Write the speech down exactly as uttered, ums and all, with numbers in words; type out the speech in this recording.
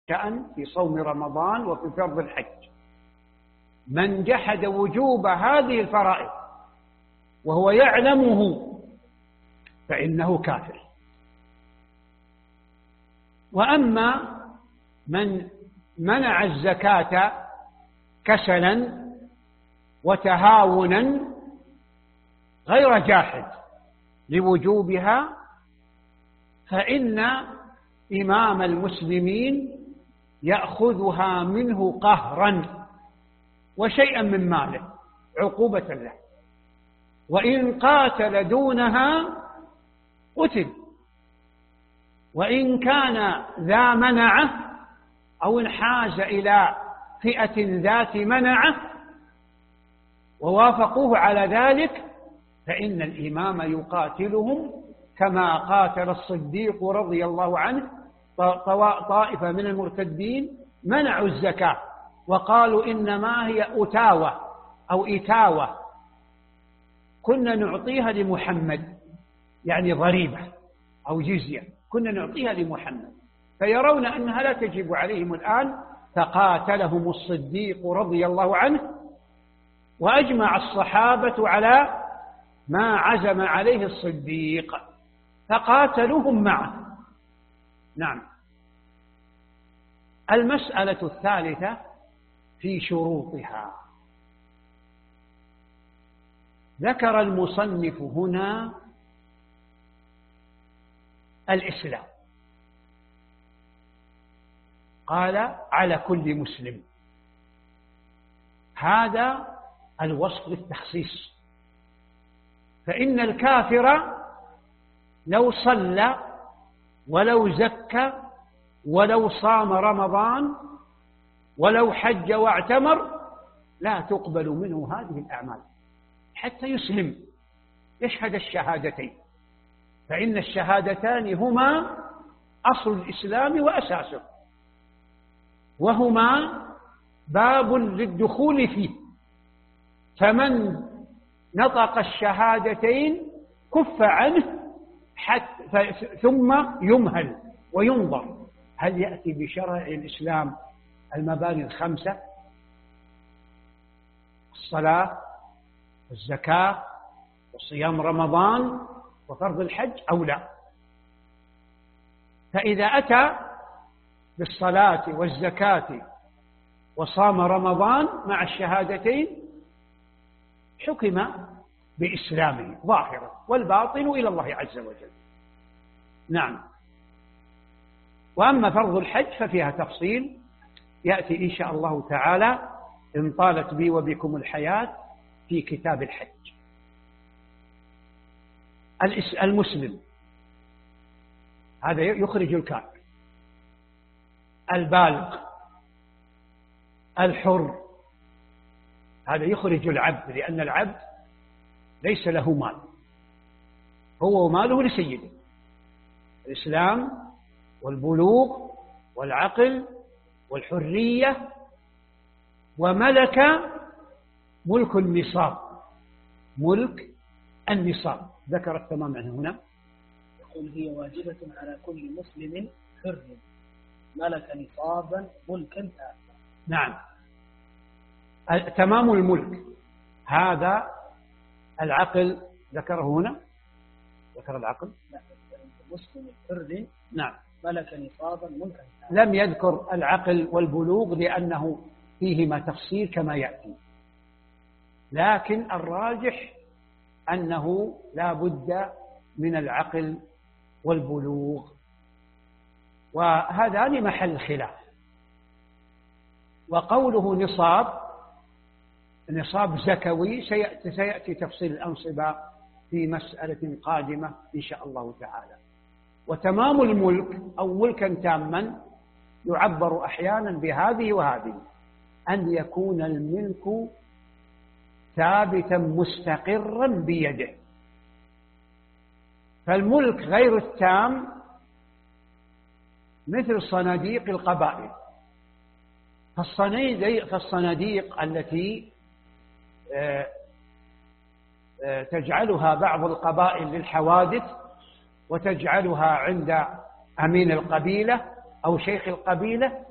شأن في صوم رمضان وفي فرض الحج. من جحد وجوب هذه الفرائض وهو يعلمه فإنه كافر. وأما من منع الزكاة كسلا وتهاونا غير جاحد لوجوبها فإن إمام المسلمين يأخذها منه قهرا وشيئا من ماله عقوبة له، وإن قاتل دونها قتل، وإن كان ذا منعه أو انحاز إلى فئة ذات منعه ووافقوه على ذلك فإن الإمام يقاتلهم كما قاتل الصديق رضي الله عنه طائفة من المرتدين منعوا الزكاة وقالوا إنما هي أتاوة أو إتاوة كنا نعطيها لمحمد، يعني ضريبة أو جزية كنا نعطيها لمحمد، فيرون أنها لا تجب عليهم الآن، فقاتلهم الصديق رضي الله عنه وأجمع الصحابة على ما عزم عليه الصديق فقاتلوهم معه. نعم. المسألة الثالثة في شروطها. ذكر المصنف هنا الإسلام، قال على كل مسلم، هذا الوصف للتخصيص، فإن الكافر لو صلى ولو زكى ولو صام رمضان ولو حج واعتمر لا تقبل منه هذه الأعمال حتى يسلم يشهد الشهادتين، فإن الشهادتان هما أصل الإسلام وأساسه، وهما باب للدخول فيه، فمن نطق الشهادتين كف عنه حتى ثم يمهل وينظر هل يأتي بشرع الإسلام المباني الخمسة: الصلاة والزكاة وصيام رمضان وفرض الحج أو لا. فإذا أتى بالصلاة والزكاة وصام رمضان مع الشهادتين حكم بإسلامه ظاهرا، والباطن إلى الله عز وجل. نعم. وأما فرض الحج ففيها تفصيل يأتي إن شاء الله تعالى إن طالت بي وبكم الحياة في كتاب الحج. المسلم هذا يخرج الكافر، البالغ، الحر، هذا يخرج العبد، لأن العبد ليس له مال، هو وماله لسيده. الإسلام والبلوغ والعقل والحرية وملك ملك النصاب، ملك النصاب ذكر التمام عنه هنا. يقول هي واجبة على كل مسلم حر ملك نصابا ملكا تاما. نعم. تمام الملك هذا العقل ذكره هنا، ذكر العقل. مسلم حر نعم ملك نصابا ملكا تاما. لم يذكر العقل والبلوغ لأنه فيهما تفصيل كما يأتي، لكن الراجح أنه لا بد من العقل والبلوغ، وهذان محل خلاف. وقوله نصاب، نصاب زكوي سيأتي, سيأتي تفصيل الأنصبة في مسألة قادمة إن شاء الله تعالى. وتمام الملك أو ملكا تاما يعبر أحيانا بهذه وهذه، أن يكون الملك ثابتا مستقرا بيده. فالملك غير التام مثل صناديق القبائل، فالصناديق التي تجعلها بعض القبائل للحوادث وتجعلها عند أمين القبيلة أو شيخ القبيلة